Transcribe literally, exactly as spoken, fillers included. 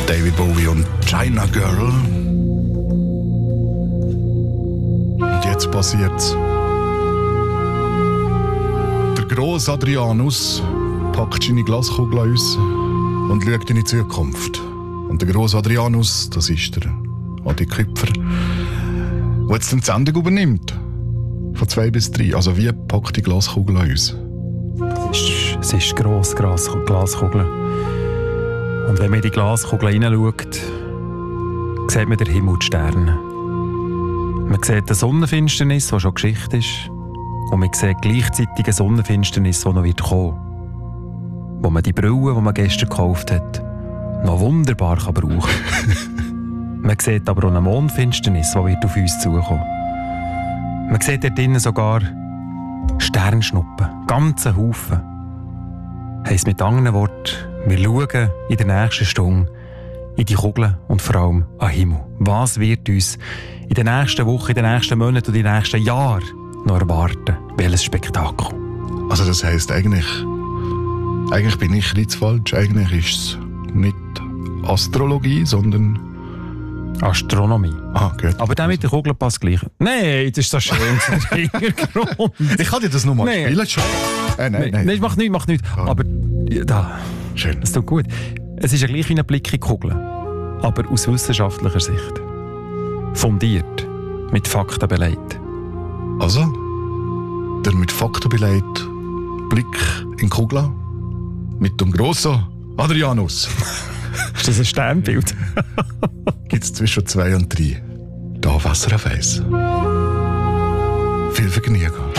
David Bowie und China Girl. Und jetzt passiert's. Der grosse Adrianus packt seine Glaskugel an uns und schaut in die Zukunft. Und der grosse Adrianus, das ist der Adi Küpfer, der jetzt die Sendung übernimmt. Von zwei bis drei. Also wie packt die Glaskugel an uns? Es ist, es ist gross, gross Glaskugel. Und wenn man in die Glaskugel hineinschaut, sieht man den Himmel und die Sterne. Man sieht eine Sonnenfinsternis, die schon Geschichte ist. Und man sieht gleichzeitig eine Sonnenfinsternis, die noch wird kommen. Wo man die Brille, die man gestern gekauft hat, noch wunderbar kann brauchen kann. Man sieht aber auch eine Mondfinsternis, die wird auf uns zukommen. Man sieht dort drinnen sogar Sternschnuppen, ganze Haufen. Heisst mit anderen Worten, wir schauen in der nächsten Stunde in die Kugeln und vor allem an den Himmel. Was wird uns in den nächsten Wochen, in den nächsten Monaten und in den nächsten Jahren noch erwarten? Welches Spektakel? Also das heisst eigentlich, eigentlich bin ich nicht falsch. Eigentlich ist es nicht Astrologie, sondern Astronomie. Ah, gut. Aber der mit der Kugel passt gleich. Nein, das ist so schön zum Hintergrund. Ich kann dir das nochmal Nee. spielen. Schon. Äh, nein, nein. Nein, mach nichts, mach nichts. Ah. Aber ja, da, Schön. das tut gut. Es ist ja gleich wie ein Blick in die Kugel, aber aus wissenschaftlicher Sicht. Fundiert, mit Fakten beleidigt. Also, der mit Fakten belegte Blick in die Kugel mit dem grossen Adrianus. Ist das ein Sternbild? Gibt es zwischen zwei und drei. Da Wasser auf Eis. Viel Vergnügen.